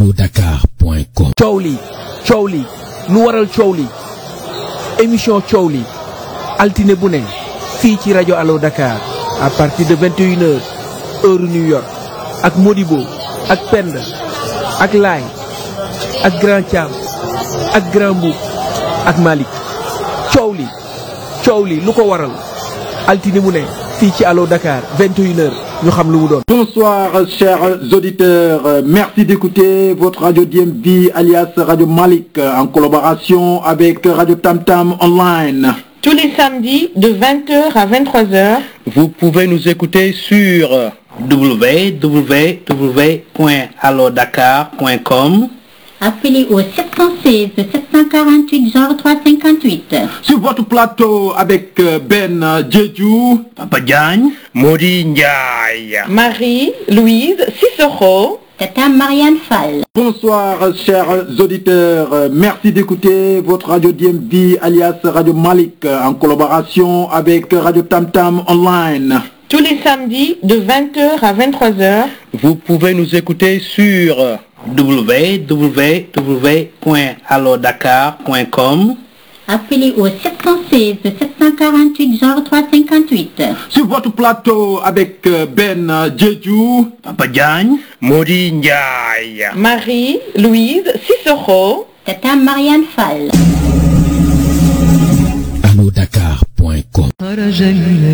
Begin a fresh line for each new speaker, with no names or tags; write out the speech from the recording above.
allodakar.com.
coow li lu waral coow li émission coow li altine bu ne fii ci rajo Allo Dakar à partir de 21h heure New York ak Modibo ak Penda ak Laay ak Grand Thiam ak Grand Mboup ak Malick coow li lu ko waral altine bu ne fii ci Allo Dakar 21h ñu xam lu mu doon.
Bonsoir chers auditeurs, merci d'écouter votre radio DMV alias Radio Malick en collaboration avec Radio Tam Tam Online.
Tous les samedis de 20h à 23h.
Vous pouvez nous écouter sur www.allodakar.com.
Appelez au 716 748 0358.
Sur votre plateau avec Ben Djedjou,
Papa Diagne, Modi Ndiaye,
Marie-Louise Cicero,
Tata Marianne Fall.
Bonsoir chers auditeurs, merci d'écouter votre radio DMV alias Radio Malick en collaboration avec Radio Tam Tam Online.
Tous les samedis de 20h à 23h.
Vous pouvez nous écouter sur www.allodakar.com.
Appelez au 716 748 0358.
Sur votre plateau avec Ben Djedjou,
Papa Diagne, Modi Ndiaye,
Marie-Louise Cicero,
Tata Marianne Fall.
allodakar.com.